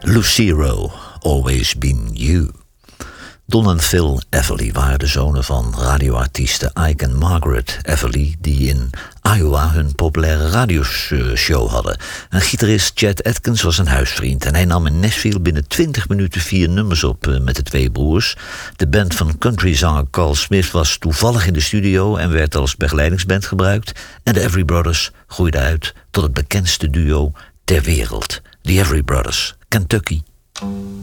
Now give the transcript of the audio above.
Lucero, Always Been You. Don en Phil Everly waren de zonen van radioartiesten Ike en Margaret Everly, die in Iowa hun populaire radioshow hadden. En gitarist Chet Atkins was een huisvriend en hij nam in Nashville binnen 20 minuten 4 nummers op met de twee broers. De band van countryzanger Carl Smith was toevallig in de studio en werd als begeleidingsband gebruikt. En de Everly Brothers groeiden uit tot het bekendste duo ter wereld. The Everly Brothers, Kentucky.